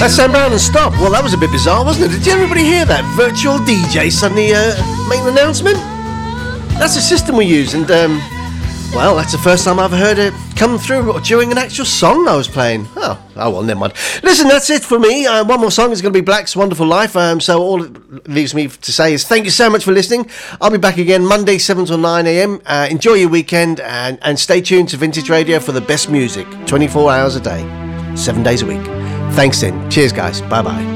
That's Sam Brown and Stop. Well, that was a bit bizarre, wasn't it? Did everybody hear that? Virtual DJ suddenly make an announcement? That's the system we use, and well, that's the first time I've heard it come through during an actual song I was playing. Oh well, never mind. Listen, that's it for me. One more song is going to be Black's Wonderful Life. So all it leaves me to say is thank you so much for listening. I'll be back again Monday, 7 till 9 a.m. Enjoy your weekend and stay tuned to Vintage Radio for the best music, 24 hours a day, 7 days a week. Thanks then. Cheers, guys. Bye-bye.